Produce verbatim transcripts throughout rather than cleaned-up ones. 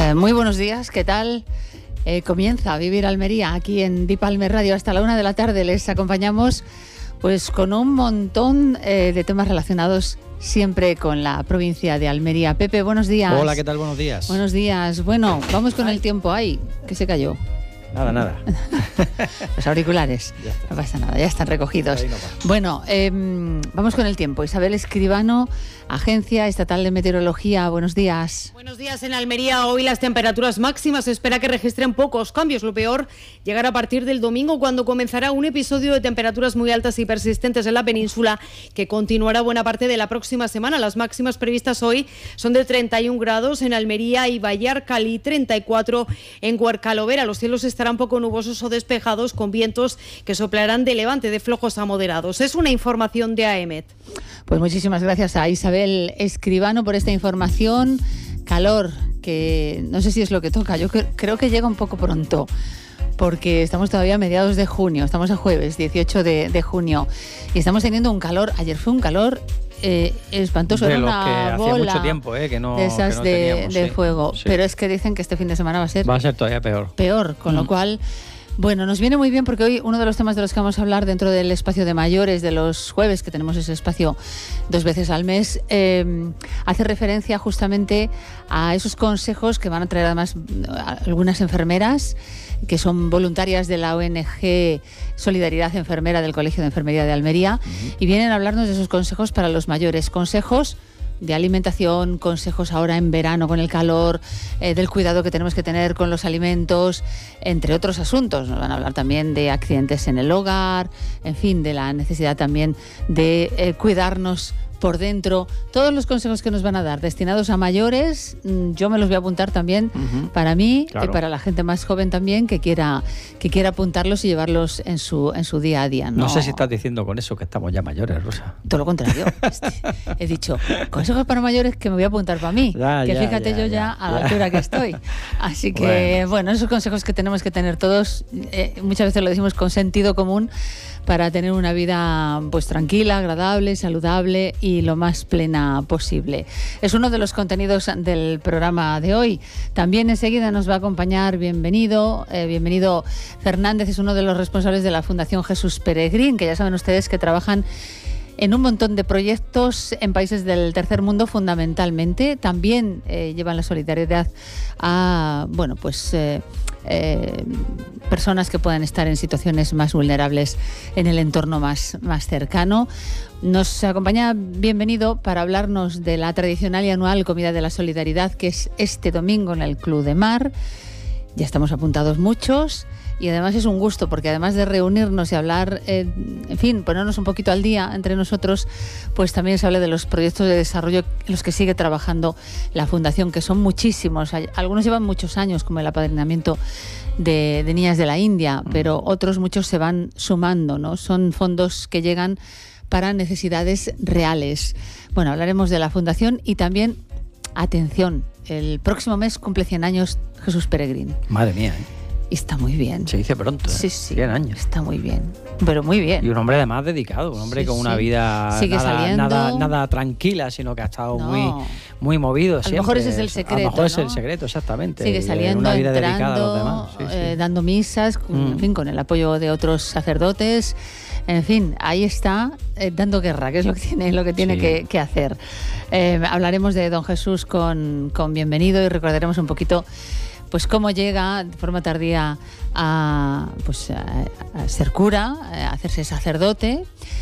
Eh, muy buenos días, ¿qué tal? Eh, comienza Vivir Almería aquí en Dipalme Radio hasta la una de la tarde. Les acompañamos pues con un montón eh, de temas relacionados siempre con la provincia de Almería. Pepe, buenos días. Hola, ¿qué tal? Buenos días. Buenos días. Bueno, vamos con el tiempo. Ay, que se cayó. Nada, nada. Los auriculares. No pasa nada, ya están recogidos. No bueno, eh, vamos con el tiempo. Isabel Escribano, Agencia Estatal de Meteorología. Buenos días. Buenos días. En Almería hoy las temperaturas máximas se espera que registren pocos cambios. Lo peor llegará a partir del domingo, cuando comenzará un episodio de temperaturas muy altas y persistentes en la península que continuará buena parte de la próxima semana. Las máximas previstas hoy son de treinta y un grados en Almería y Vallarcal y treinta y cuatro en Huercalovera. Los cielos estarán poco nubosos o despejados, con vientos que soplarán de levante de flojos a moderados. Es una información de A E M E T. Pues muchísimas gracias a Isabel Escribano por esta información. Calor, que no sé si es lo que toca. Yo cre- creo que llega un poco pronto, porque estamos todavía a mediados de junio. Estamos a jueves, dieciocho de, de junio. Y estamos teniendo un calor. Ayer fue un calor eh, espantoso. De Era los una que bola hacía mucho tiempo, eh, que no, de esas que no de, teníamos, de sí. fuego. Sí. Pero es que dicen que este fin de semana va a ser... Va a ser todavía peor. Peor, con Mm. lo cual... Bueno, nos viene muy bien porque hoy uno de los temas de los que vamos a hablar dentro del espacio de mayores de los jueves, que tenemos ese espacio dos veces al mes, eh, hace referencia justamente a esos consejos que van a traer además algunas enfermeras que son voluntarias de la O N G Solidaridad Enfermera del Colegio de Enfermería de Almería, uh-huh. y vienen a hablarnos de esos consejos para los mayores, consejos de alimentación, consejos ahora en verano con el calor, eh, del cuidado que tenemos que tener con los alimentos, entre otros asuntos. Nos van a hablar también de accidentes en el hogar, en fin, de la necesidad también de eh, cuidarnos por dentro. Todos los consejos que nos van a dar destinados a mayores, yo me los voy a apuntar también, uh-huh. para mí, claro, y para la gente más joven también que quiera que quiera apuntarlos y llevarlos en su en su día a día. No, no sé si estás diciendo con eso que estamos ya mayores, Rosa. Todo lo contrario. Este, he dicho, consejos para mayores que me voy a apuntar para mí. Ya, que ya, fíjate ya, yo ya, ya a la ya. altura que estoy. Así que, bueno, bueno esos consejos que tenemos que tener todos, eh, muchas veces lo decimos con sentido común, para tener una vida pues tranquila, agradable, saludable y lo más plena posible. Es uno de los contenidos del programa de hoy. También enseguida nos va a acompañar, bienvenido, eh, bienvenido Fernández, es uno de los responsables de la Fundación Jesús Peregrín, que ya saben ustedes que trabajan en un montón de proyectos en países del tercer mundo fundamentalmente. También eh, llevan la solidaridad a, bueno, pues... Eh, Eh, personas que puedan estar en situaciones más vulnerables en el entorno más, más cercano. Nos acompaña, bienvenido, para hablarnos de la tradicional y anual Comida de la Solidaridad, que es este domingo en el Club de Mar. Ya estamos apuntados muchos. Y además es un gusto, porque además de reunirnos y hablar, eh, en fin, ponernos un poquito al día entre nosotros, pues también se habla de los proyectos de desarrollo en los que sigue trabajando la Fundación, que son muchísimos. Algunos llevan muchos años, como el apadrinamiento de, de niñas de la India, pero otros muchos se van sumando, ¿no? Son fondos que llegan para necesidades reales. Bueno, hablaremos de la Fundación y también, atención, el próximo mes cumple cien años Jesús Peregrín. Madre mía, ¿eh? Y está muy bien. Se dice pronto, ¿eh? Sí, sí. cien años. Está muy bien. Pero muy bien. Y un hombre además dedicado, un hombre sí, con una sí. vida Sigue nada, saliendo. nada, nada tranquila, sino que ha estado no. muy, muy movido. A siempre. lo mejor ese es el secreto. A lo mejor ¿no? es el secreto, exactamente. Sigue saliendo, una vida entrando, dedicada a los demás. Sí, sí. Eh, dando misas, con, mm. en fin, con el apoyo de otros sacerdotes. En fin, ahí está, eh, dando guerra, que es lo que tiene, lo que, tiene sí. que, que hacer. Eh, hablaremos de Don Jesús con, con Bienvenido y recordaremos un poquito pues cómo llega de forma tardía a, pues, a, a ser cura, a hacerse sacerdote,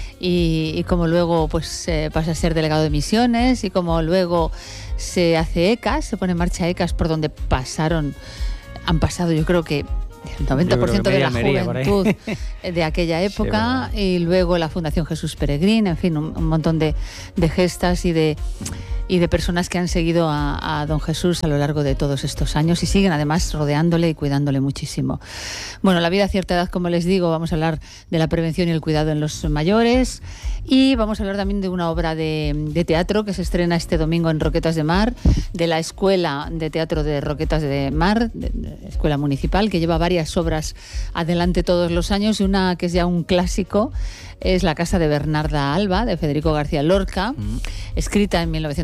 y, y cómo luego pues eh, pasa a ser delegado de misiones, y cómo luego se hace E C A S, se pone en marcha E C A S, por donde pasaron, han pasado yo creo que el noventa por ciento de la Almería, juventud de aquella época, sí, y luego la Fundación Jesús Peregrín, en fin, un, un montón de, de gestas y de... y de personas que han seguido a, a don Jesús a lo largo de todos estos años y siguen además rodeándole y cuidándole muchísimo. Bueno, la vida a cierta edad, como les digo, vamos a hablar de la prevención y el cuidado en los mayores, y vamos a hablar también de una obra de, de teatro que se estrena este domingo en Roquetas de Mar, de la Escuela de Teatro de Roquetas de Mar, de, de Escuela Municipal, que lleva varias obras adelante todos los años, y una que es ya un clásico es La Casa de Bernarda Alba, de Federico García Lorca, mm. escrita en mil novecientos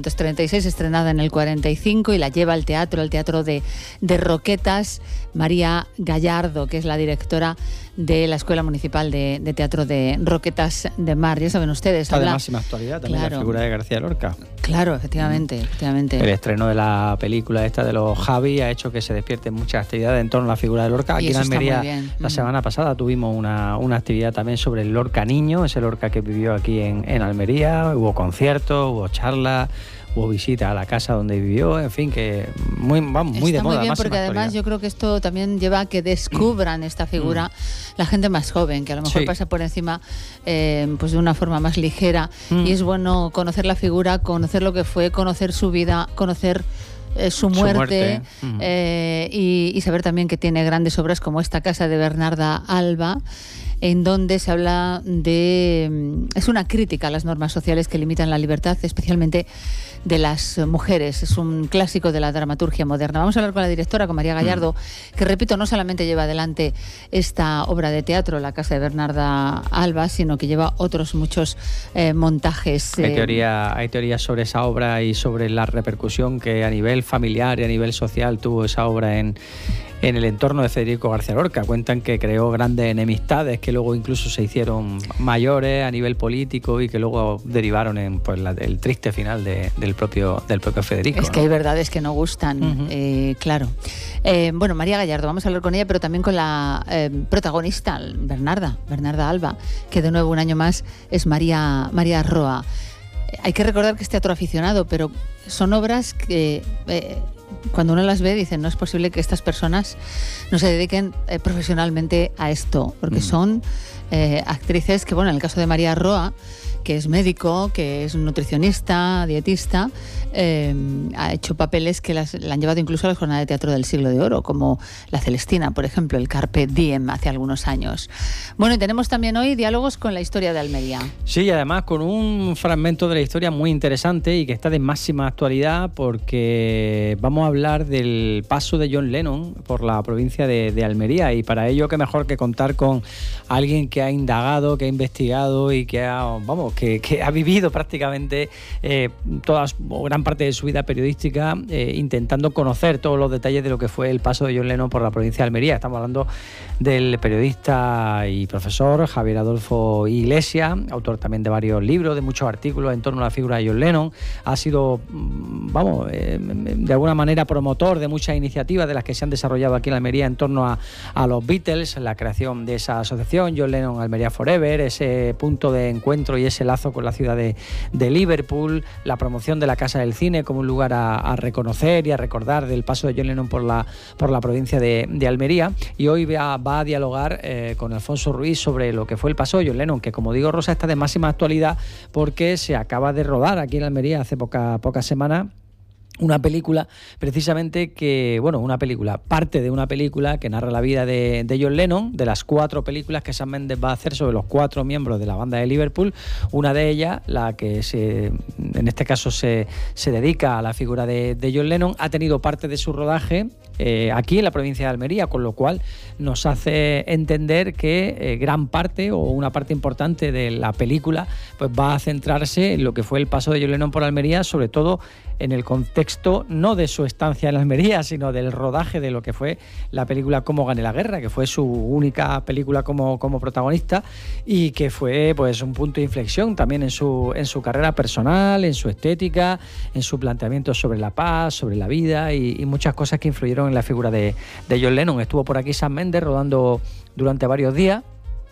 1936, treinta y seis, estrenada en el cuarenta y cinco, y la lleva al teatro, al Teatro de, de Roquetas, María Gallardo, que es la directora de la Escuela Municipal de, de Teatro de Roquetas de Mar. Ya saben ustedes. Está habla... de máxima actualidad también, claro, la figura de García Lorca. Claro, efectivamente, mm. efectivamente. El estreno de la película esta de los Javi ha hecho que se despierten muchas actividades en torno a la figura de Lorca. Aquí en Almería, la mm. semana pasada tuvimos una, una actividad también sobre el Lorca niño, ese Lorca que vivió aquí en, en Almería. Hubo conciertos, hubo charlas, hubo visita a la casa donde vivió, en fin, que muy, vamos, muy Está de moda. Muy bien, porque además actualidad. Yo creo que esto también lleva a que descubran esta figura mm. la gente más joven, que a lo mejor sí. pasa por encima eh, pues de una forma más ligera, mm. y es bueno conocer la figura, conocer lo que fue, conocer su vida, conocer Eh, su muerte, su muerte. Uh-huh. eh, y, y saber también que tiene grandes obras como esta casa de Bernarda Alba, en donde se habla de... es una crítica a las normas sociales que limitan la libertad, especialmente de las mujeres. Es un clásico de la dramaturgia moderna. Vamos a hablar con la directora, con María Gallardo, mm. que, repito, no solamente lleva adelante esta obra de teatro, La casa de Bernarda Alba, sino que lleva otros muchos eh, montajes. Hay, eh... teoría, hay teorías sobre esa obra y sobre la repercusión que a nivel familiar y a nivel social tuvo esa obra en... en el entorno de Federico García Lorca. Cuentan que creó grandes enemistades que luego incluso se hicieron mayores a nivel político y que luego derivaron en pues, la, el triste final de, del, propio, del propio Federico. Es ¿no? que hay verdades que no gustan, uh-huh. eh, claro. Eh, bueno, María Gallardo, vamos a hablar con ella, pero también con la eh, protagonista, Bernarda, Bernarda Alba, que de nuevo un año más es María, María Roa. Eh, hay que recordar que es teatro aficionado, pero son obras que... Eh, cuando uno las ve, dicen, no es posible que estas personas no se dediquen eh, profesionalmente a esto, porque mm. son eh, actrices que, bueno, en el caso de María Roa, que es médico, que es nutricionista, dietista, eh, ha hecho papeles que las, la han llevado incluso a la Jornada de Teatro del Siglo de Oro, como La Celestina, por ejemplo, el Carpe Diem hace algunos años. Bueno, y tenemos también hoy diálogos con la historia de Almería. Sí, y además con un fragmento de la historia muy interesante y que está de máxima actualidad, porque vamos a hablar del paso de John Lennon por la provincia de, de Almería, y para ello qué mejor que contar con alguien que ha indagado, que ha investigado y que ha, vamos, que, que ha vivido prácticamente eh, todas o gran parte de su vida periodística eh, intentando conocer todos los detalles de lo que fue el paso de John Lennon por la provincia de Almería. Estamos hablando del periodista y profesor Javier Adolfo Iglesias, autor también de varios libros, de muchos artículos en torno a la figura de John Lennon. Ha sido, vamos, eh, de alguna manera promotor de muchas iniciativas de las que se han desarrollado aquí en Almería en torno a, a los Beatles, la creación de esa asociación John Lennon Almería Forever, ese punto de encuentro y ese lazo con la ciudad de, de Liverpool, la promoción de la Casa del Cine como un lugar a, a reconocer y a recordar del paso de John Lennon por la, por la provincia de, de Almería. Y hoy va, va a dialogar eh, con Alfonso Ruiz sobre lo que fue el paso de John Lennon, que, como digo, Rosa, está de máxima actualidad porque se acaba de rodar aquí en Almería hace poca, pocas semanas una película, precisamente que, bueno, una película, parte de una película que narra la vida de, de John Lennon, de las cuatro películas que Sam Mendes va a hacer sobre los cuatro miembros de la banda de Liverpool. Una de ellas, la que se, en este caso se, se dedica a la figura de, de John Lennon, ha tenido parte de su rodaje eh, aquí en la provincia de Almería, con lo cual nos hace entender que eh, gran parte o una parte importante de la película pues va a centrarse en lo que fue el paso de John Lennon por Almería, sobre todo en el contexto no de su estancia en Almería, sino del rodaje de lo que fue la película Cómo gané la guerra, que fue su única película como, como protagonista y que fue pues un punto de inflexión también en su, en su carrera personal, en su estética, en su planteamiento sobre la paz, sobre la vida y, y muchas cosas que influyeron en la figura de, de John Lennon. Estuvo por aquí Sam Mendes rodando durante varios días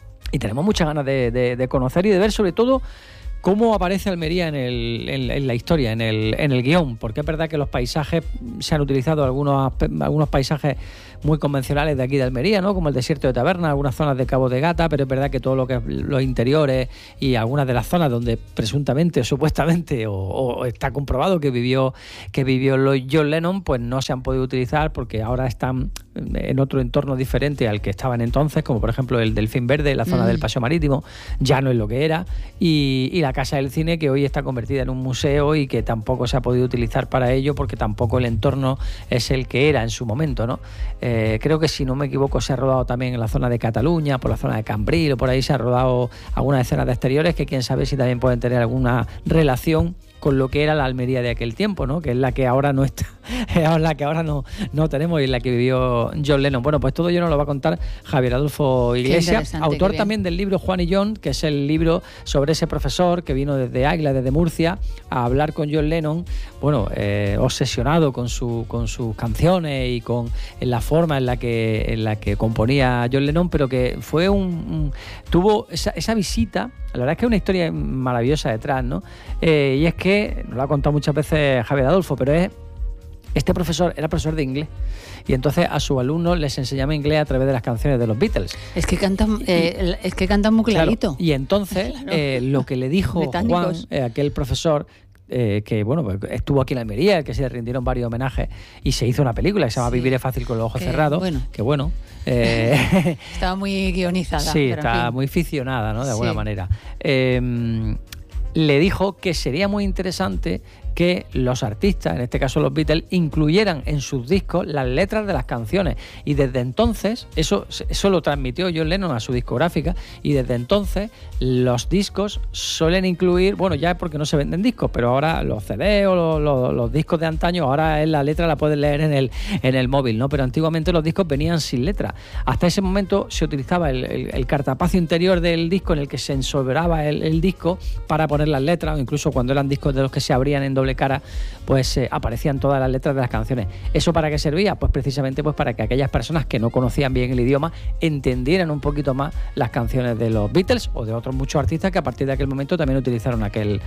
y tenemos muchas ganas de, de, de conocer y de ver sobre todo cómo aparece Almería en, el, en, en la historia, en el, en el guión, porque es verdad que los paisajes, se han utilizado algunos, algunos paisajes muy convencionales de aquí de Almería, ¿no? Como el desierto de Taberna, algunas zonas de Cabo de Gata, pero es verdad que todo lo que es los interiores y algunas de las zonas donde presuntamente o supuestamente o, o está comprobado que vivió que vivió John Lennon, pues no se han podido utilizar porque ahora están en otro entorno diferente al que estaban entonces, como por ejemplo el Delfín Verde, la zona mm. del Paseo Marítimo, ya no es lo que era, y, y la Casa del Cine, que hoy está convertida en un museo y que tampoco se ha podido utilizar para ello porque tampoco el entorno es el que era en su momento, ¿no? Eh, creo que, si no me equivoco, se ha rodado también en la zona de Cataluña, por la zona de Cambril, o por ahí se ha rodado algunas escenas de exteriores que quién sabe si también pueden tener alguna relación con lo que era la Almería de aquel tiempo, ¿no? Que es la que ahora no está, es la que ahora no, no tenemos y en la que vivió John Lennon. Bueno, pues todo ello nos lo va a contar Javier Adolfo Iglesias, autor también del libro Juan y John, que es el libro sobre ese profesor que vino desde Águila, desde Murcia, a hablar con John Lennon, bueno, eh, obsesionado con, su, con sus canciones y con en la forma en la que, en la que componía John Lennon, pero que fue un, un tuvo esa, esa visita. La verdad es que es una historia maravillosa detrás, ¿no? Eh, y es que, nos lo ha contado muchas veces Javier Adolfo, pero es este profesor era profesor de inglés y entonces a sus alumnos les enseñaba inglés a través de las canciones de los Beatles. Es que cantan, eh, es que cantan muy clarito. Claro, y entonces claro. eh, lo que le dijo Juan, eh, aquel profesor, Eh, que bueno, pues estuvo aquí en Almería, que se le rindieron varios homenajes y se hizo una película que se llama sí. Vivir es fácil con los ojos que, cerrados, bueno. que bueno eh, estaba muy guionizada, sí, pero está en fin. muy ficcionada, ¿no? De alguna sí. manera eh, le dijo que sería muy interesante que los artistas, en este caso los Beatles, incluyeran en sus discos las letras de las canciones. Y desde entonces, eso, eso lo transmitió John Lennon a su discográfica, y desde entonces los discos suelen incluir, bueno, ya es porque no se venden discos, pero ahora los C D o los, los, los discos de antaño, ahora es la letra la puedes leer en el, en el móvil, ¿no? Pero antiguamente los discos venían sin letra. Hasta ese momento se utilizaba el, el, el cartapacio interior del disco en el que se ensobraba el, el disco para poner las letras, o incluso cuando eran discos de los que se abrían en doble cara, pues eh, aparecían todas las letras de las canciones. ¿Eso para qué servía? Pues precisamente pues para que aquellas personas que no conocían bien el idioma entendieran un poquito más las canciones de los Beatles o de otros muchos artistas que a partir de aquel momento también utilizaron aquel,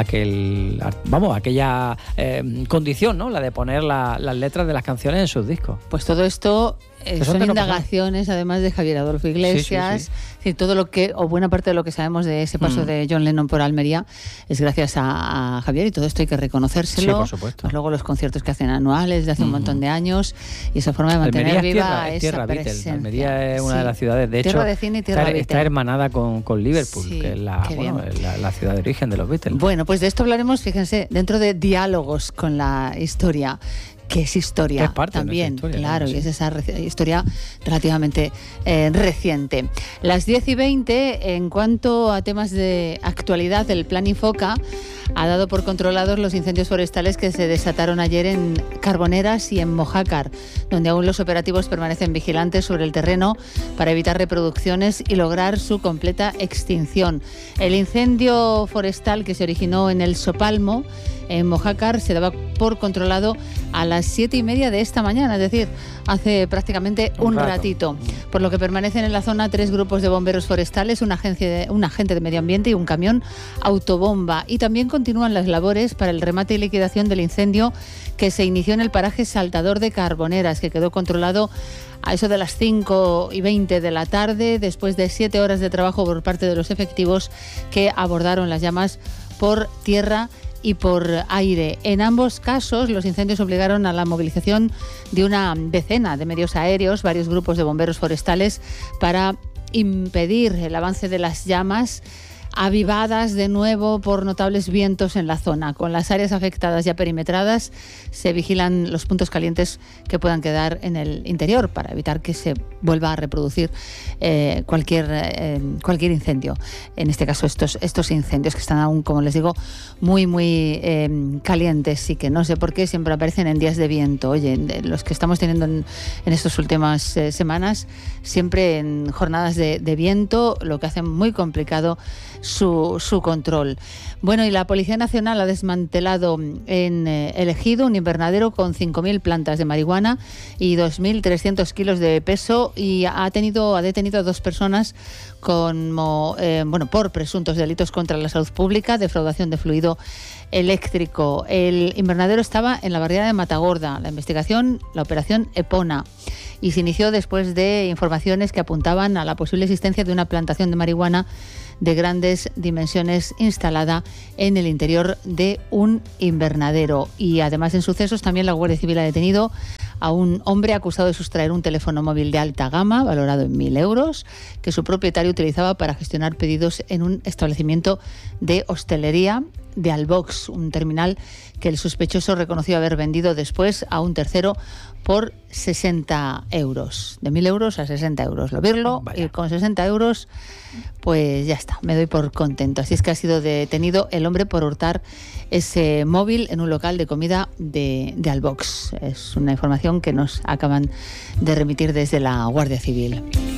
aquel vamos, aquella eh, condición, ¿no? La de poner la, las letras de las canciones en sus discos. Pues todo esto Eh, son indagaciones, no además de Javier Adolfo Iglesias, sí, sí, sí. Es decir, todo lo que, o buena parte de lo que sabemos de ese paso mm. de John Lennon por Almería es gracias a, a Javier, y todo esto hay que reconocérselo. Sí, por supuesto. Pues luego los conciertos que hacen anuales de hace mm. un montón de años, y esa forma de mantener Almería viva tierra, esa tierra presencia. Almería es una sí. de las ciudades, de tierra hecho, de cine y tierra está, de está hermanada con, con Liverpool, sí, que es la, bueno, la, la ciudad de origen de los Beatles. Bueno, pues de esto hablaremos, fíjense, dentro de diálogos con la historia. Que es historia que es parte también, de historia, claro, sí. y es esa re- historia relativamente eh, reciente. Las diez y veinte, en cuanto a temas de actualidad, el Plan Infoca ha dado por controlados los incendios forestales que se desataron ayer en Carboneras y en Mojácar, donde aún los operativos permanecen vigilantes sobre el terreno para evitar reproducciones y lograr su completa extinción. El incendio forestal que se originó en el Sopalmo, en Mojácar, se daba por controlado a las siete y media de esta mañana, es decir, hace prácticamente un, un rato. ratito, por lo que permanecen en la zona tres grupos de bomberos forestales, una agencia de, un agente de medio ambiente y un camión autobomba, y también continúan las labores para el remate y liquidación del incendio que se inició en el paraje Saltador de Carboneras, que quedó controlado a eso de las cinco y veinte de la tarde, después de siete horas de trabajo por parte de los efectivos que abordaron las llamas por tierra y por aire. En ambos casos, los incendios obligaron a la movilización de una decena de medios aéreos, varios grupos de bomberos forestales, para impedir el avance de las llamas, avivadas de nuevo por notables vientos en la zona. Con las áreas afectadas ya perimetradas, se vigilan los puntos calientes que puedan quedar en el interior para evitar que se vuelva a reproducir eh, cualquier, eh, cualquier incendio. En este caso, estos, estos incendios que están aún, como les digo, muy, muy eh, calientes, y que no sé por qué siempre aparecen en días de viento. Oye, los que estamos teniendo en, en estas últimas eh, semanas, siempre en jornadas de, de viento, lo que hace muy complicado Su, su control. Bueno, y la Policía Nacional ha desmantelado en eh, El Ejido un invernadero con cinco mil plantas de marihuana y dos mil trescientos kilos de peso, y ha tenido ha detenido a dos personas como, eh, bueno, por presuntos delitos contra la salud pública, defraudación de fluido eléctrico. El invernadero estaba en la barriada de Matagorda. La investigación, la operación Epona, y se inició después de informaciones que apuntaban a la posible existencia de una plantación de marihuana de grandes dimensiones instalada en el interior de un invernadero. Y además, en sucesos, también la Guardia Civil ha detenido a un hombre acusado de sustraer un teléfono móvil de alta gama valorado en mil euros que su propietario utilizaba para gestionar pedidos en un establecimiento de hostelería de Albox, un terminal que el sospechoso reconoció haber vendido después a un tercero por sesenta euros. De mil euros a sesenta euros. Lo verlo, Vaya. y con sesenta euros, pues ya está, me doy por contento. Así es que ha sido detenido el hombre por hurtar ese móvil en un local de comida de, de Albox. Es una información que nos acaban de remitir desde la Guardia Civil.